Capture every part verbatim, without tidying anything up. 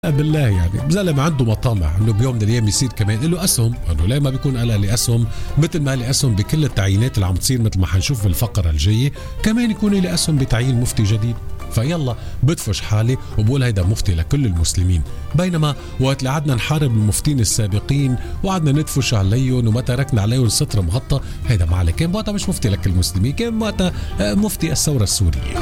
بالله يعني زلمة عنده مطامع انه بيوم من الايام يصير كمان له اسهم، انه ليه ما بيكون قال لي اسهم مثل ما لي اسهم بكل التعيينات اللي عم تصير مثل ما حنشوف بالفقره الجايه، كمان يكون لي اسهم بتعيين مفتي جديد. فيلا بدفش حالي وبقول هيدا مفتي لكل المسلمين، بينما وقت اللي قعدنا نحارب المفتين السابقين وقعدنا ندفش عليهم وما تركنا عليهم الستر مغطى، هيدا ما عليه، كان وقتها مش مفتي لكل المسلمين، كان وقتها مفتي الثوره السوريه.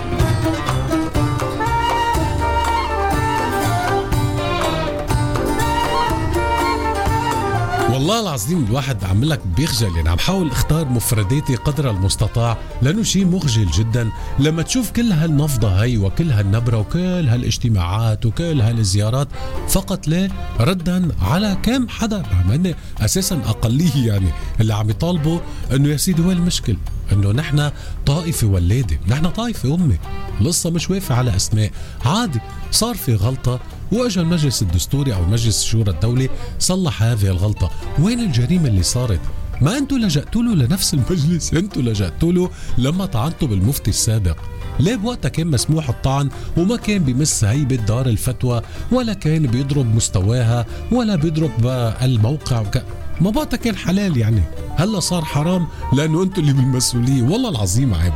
والله العظيم الواحد عم لك بيخجل، يعني عم حاول اختار مفرداتي قدر المستطاع لانه شيء مخجل جدا لما تشوف كل هالنفضه هي وكل هالنبره وكل هالاجتماعات وكل هالزيارات فقط ليه ردا على كم حدا عم اساسا اقليه، يعني اللي عم يطالبوا انه يا سيدي وين المشكل؟ انه نحن طائفه ولاده، نحن طائفه امه، القصه مش واقفه على اسماء، عادي صار في غلطه واجا المجلس الدستوري او مجلس الشورى الدولي صلح هذه الغلطه، وين الجريمه اللي صارت؟ ما انتوا لجأتوا له لنفس المجلس، انتوا لجأتوا له لما طعنتوا بالمفتي السابق. ليه بوقتها كان مسموح الطعن وما كان بمس هيبة دار الفتوى ولا كان بيضرب مستواها ولا بيضرب الموقع وك... ما بوقتها كان حلال، يعني هلا صار حرام لانه انتوا اللي بالمسؤوليه. والله العظيم عيب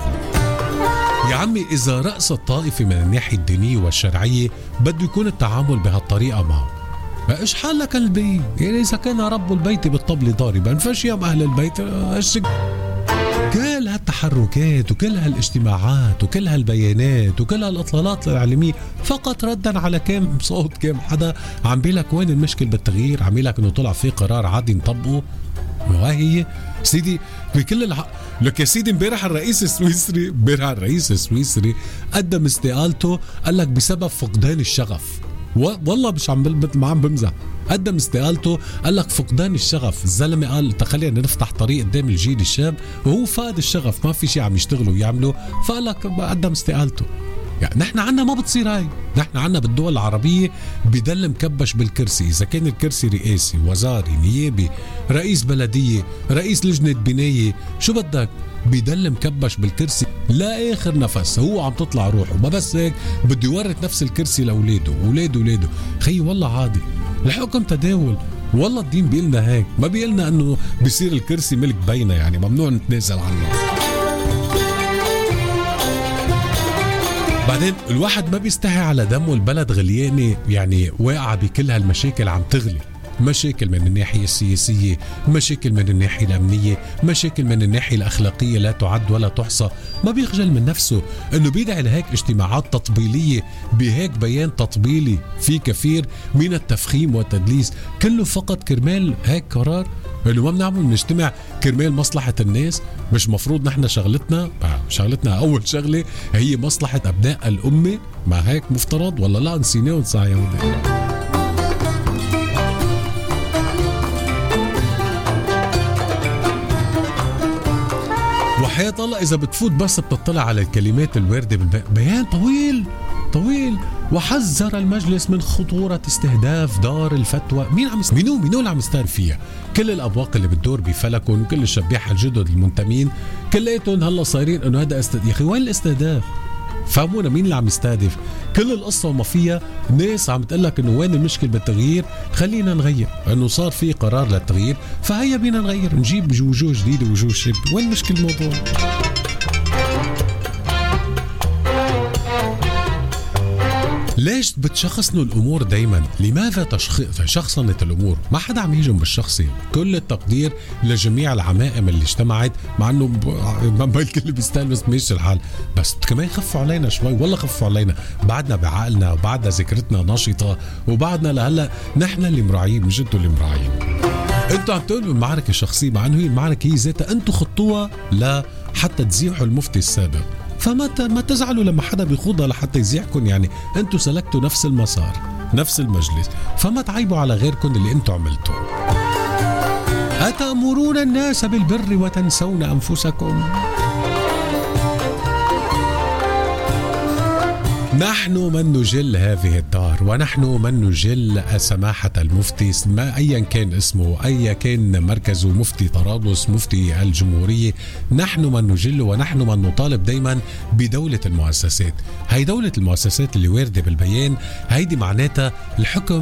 يا عمي، إذا رأس الطائفة من الناحية الدينية والشرعية بده يكون التعامل بهالطريقة معه، ايش حالك البيت؟ يعني إذا كان رب البيت بالطبل ضاربا فشيم أهل البيت الشك. كل هالتحركات وكل هالاجتماعات وكل هالبيانات وكل هالإطلالات الإعلامية فقط ردا على كم صوت كم حدا عم بيلك وين المشكل بالتغيير، عم بيلك إنه طلع في قرار عادي نطبقه. وهي سيدي بكل الحق لك يا سيدي، امبارح الرئيس السويسري امبارح الرئيس السويسري قدم استقالته، قال لك بسبب فقدان الشغف. والله مش عم بلبط، ما عم بمزح، قدم استقالته قال لك فقدان الشغف. الزلمه قال تخلينا نفتح طريق قدام الجيل الشاب وهو فقد الشغف، ما في شيء عم يشتغلوا ويعملوا، فقال لك قدم استقالته. يعني نحن عنا ما بتصير هاي، نحن عنا بالدول العربية بدل مكبش بالكرسي، إذا كان الكرسي رئاسي وزاري نيابي رئيس بلدية رئيس لجنة بناية شو بدك، بدل مكبش بالكرسي لا آخر نفس، هو عم تطلع روحه، ما بس هيك بده يورث نفس الكرسي لأولاده وولاده ولاده. خي والله عادي، الحكم تداول، والله الدين بيقلنا هيك، ما بيقلنا أنه بيصير الكرسي ملك بينا، يعني ممنوع نتنازل عنه. بعدين الواحد ما بيستحي على دمه، البلد غليانة، يعني واقعة بكل هالمشاكل عم تغلي، مشاكل من الناحية السياسية، مشاكل من الناحية الأمنية، مشاكل من الناحية الأخلاقية لا تعد ولا تحصى. ما بيخجل من نفسه أنه بيدعي لهيك اجتماعات تطبيلية بهيك بيان تطبيلي في كثير من التفخيم والتدليس، كله فقط كرمال هيك قرار انه ما بنعمل نجتمع كرمال مصلحة الناس. مش مفروض نحن شغلتنا شغلتنا اول شغلة هي مصلحة ابناء الامة؟ ما هيك مفترض ولا لا نسيناه ونسعى يهودي؟ وحياة الله اذا بتفوت بس بتطلع على الكلمات الواردة بالبيان طويل طويل، وحذر المجلس من خطورة استهداف دار الفتوى. مين عم يست... مينو مينو اللي عم يستار فيها؟ كل الأبواق اللي بتدور بفلكهم وكل الشبيحة الجدد المنتمين كلياتهم هلا صايرين انه هذا است... يا اخي وين الاستهداف؟ فهمونا مين اللي عم يستهدف؟ كل القصة وما فيها ناس عم تقلك انه وين المشكل بالتغيير؟ خلينا نغير، انه صار في قرار للتغيير فهيا بينا نغير، نجيب وجوه جديدة وجوه شب، وين مشكل الموضوع؟ ليش بتشخصنوا الامور دايما؟ لماذا تشخصنت الامور؟ ما حدا عم يهجم بالشخصي، كل التقدير لجميع العمائم اللي اجتمعت، مع انه ما الكل بيستاهل بس ماشي الحال، بس كمان خفوا علينا شوي، والله خفوا علينا، بعدنا بعقلنا وبعدنا ذاكرتنا نشطه وبعدنا لهلا نحن اللي مراعيين مش انتوا اللي مراعيين. انتوا عم تقولوا المعركه الشخصيه، مع انه هي المعركه هي ذاتها انتوا خطوها لحتى تزيحوا المفتي السابق، فما ما تزعلوا لما حدا بيخوضها لحتى يزيحكم، يعني انتوا سلكتوا نفس المسار نفس المجلس، فما تعيبوا على غيركم اللي انتوا عملتوا. أتأمرون الناس بالبر وتنسون أنفسكم. نحن من نجل هذه الدار، ونحن من نجل سماحة المفتي ما أيا كان اسمه، أيا كان مركزه، مفتي طرابلس، مفتي الجمهورية. نحن من نجل ونحن من نطالب دايما بدولة المؤسسات. هاي دولة المؤسسات اللي واردة بالبيان، هيدي معناتها الحكم